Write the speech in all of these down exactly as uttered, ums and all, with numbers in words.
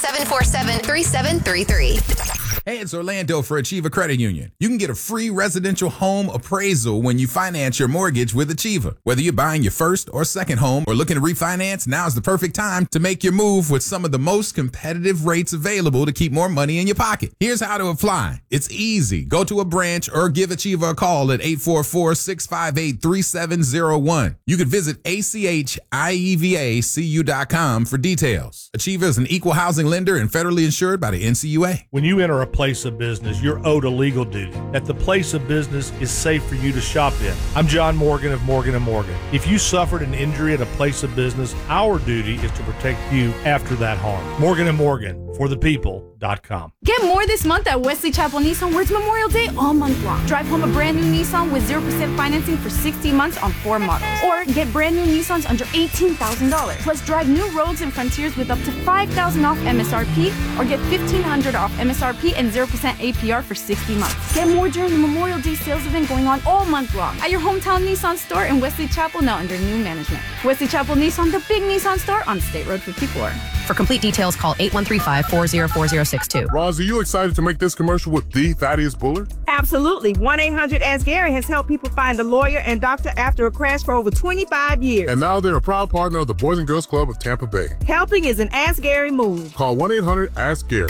seven four seven, three seven three three. Hey, it's Orlando for Achieva Credit Union. You can get a free residential home appraisal when you finance your mortgage with Achieva. Whether you're buying your first or second home or looking to refinance, now's the perfect time to make your move with some of the most competitive rates available to keep more money in your pocket. Here's how to apply. It's easy. Go to a branch or give Achieva a call at eight four four, six five eight, three seven zero one. You can visit A C H I E V A C U dot com for details. Achieva is an equal housing lender and federally insured by the N C U A. When you enter a place of business, you're owed a legal duty that the place of business is safe for you to shop in. I'm John Morgan of Morgan and Morgan. If you suffered an injury at a place of business, our duty is to protect you after that harm. Morgan and Morgan, for the people dot com. Get more this month at Wesley Chapel Nissan, where it's Memorial Day all month long. Drive home a brand new Nissan with zero percent financing for sixty months on four models. Or get brand new Nissans under eighteen thousand dollars. Plus drive new Rogues and Frontiers with up to five thousand dollars off M S R P, or get fifteen hundred dollars off M S R P and zero percent A P R for sixty months. Get more during the Memorial Day sales event going on all month long at your hometown Nissan store in Wesley Chapel, now under new management. Wesley Chapel Nissan, the big Nissan store on State Road fifty-four. For complete details, call eight one three five, four zero four zero six two. Roz, are you excited to make this commercial with the Thaddeus Bullard? Absolutely. one eight hundred ask Gary has helped people find a lawyer and doctor after a crash for over twenty-five years. And now they're a proud partner of the Boys and Girls Club of Tampa Bay. Helping is an Ask Gary move. Call one eight hundred ask Gary.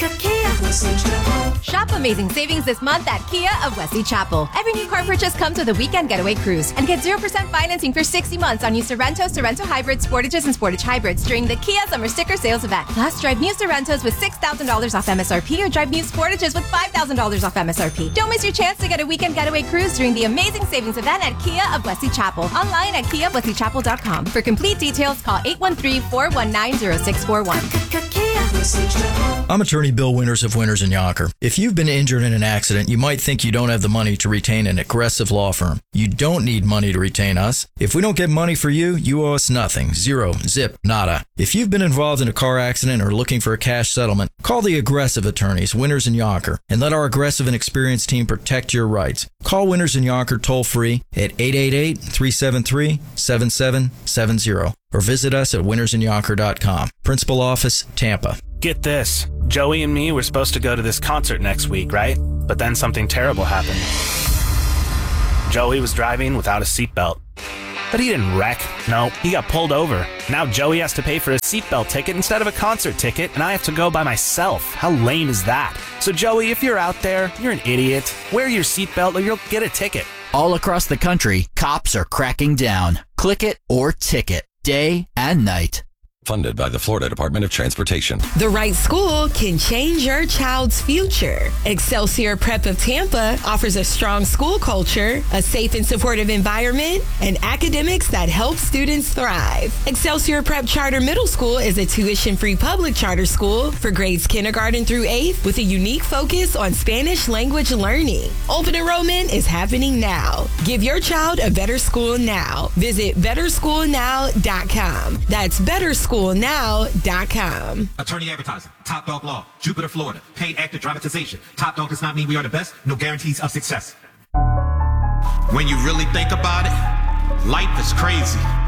Shop amazing savings this month at Kia of Wesley Chapel. Every new car purchase comes with a weekend getaway cruise and get zero percent financing for sixty months on new Sorrento, Sorrento Hybrids, Sportages, and Sportage Hybrids during the Kia Summer Sticker Sales Event. Plus, drive new Sorrentos with six thousand dollars off M S R P or drive new Sportages with five thousand dollars off M S R P. Don't miss your chance to get a weekend getaway cruise during the amazing savings event at Kia of Wesley Chapel. Online at kia of wesley chapel dot com. For complete details, call eight one three, four one nine, zero six four one. I'm attorney Bill Winters of Winters and Yonker. If you've been injured in an accident, you might think you don't have the money to retain an aggressive law firm. You don't need money to retain us. If we don't get money for you, you owe us nothing. Zero. Zip. Nada. If you've been involved in a car accident or looking for a cash settlement, call the aggressive attorneys, Winters and Yonker, and let our aggressive and experienced team protect your rights. Call Winters and Yonker toll free at eight eight eight, three seven three, seven seven seven zero or visit us at winters and yonker dot com. Principal Office, Tampa. Get this. Joey and me were supposed to go to this concert next week, right? But then something terrible happened. Joey was driving without a seatbelt. But he didn't wreck. No, he got pulled over. Now Joey has to pay for a seatbelt ticket instead of a concert ticket, and I have to go by myself. How lame is that? So Joey, if you're out there, you're an idiot. Wear your seatbelt or you'll get a ticket. All across the country, cops are cracking down. Click it or ticket, day and night. Funded by the Florida Department of Transportation. The right school can change your child's future. Excelsior Prep of Tampa offers a strong school culture, a safe and supportive environment, and academics that help students thrive. Excelsior Prep Charter Middle School is a tuition-free public charter school for grades kindergarten through eighth with a unique focus on Spanish language learning. Open enrollment is happening now. Give your child a better school now. Visit better school now dot com. That's better school now dot com. Attorney advertising, Top Dog Law, Jupiter, Florida. Paid actor dramatization. Top Dog does not mean we are the best. No guarantees of success. When you really think about it, life is crazy.